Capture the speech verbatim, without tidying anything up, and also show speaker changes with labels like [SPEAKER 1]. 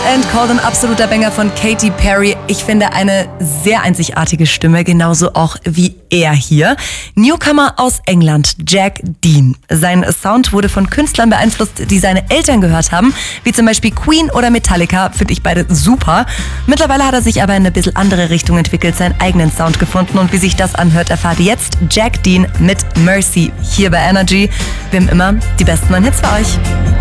[SPEAKER 1] and Cold, ein absoluter Banger von Katy Perry. Ich finde eine sehr einzigartige Stimme, genauso auch wie er hier. Newcomer aus England, Jack Dean. Sein Sound wurde von Künstlern beeinflusst, die seine Eltern gehört haben, wie zum Beispiel Queen oder Metallica, finde ich beide super. Mittlerweile hat er sich aber in eine bisschen andere Richtung entwickelt, seinen eigenen Sound gefunden, und wie sich das anhört, erfahrt ihr jetzt Jack Dean mit Mercy hier bei Energy. Wir haben immer die besten neuen Hits für euch.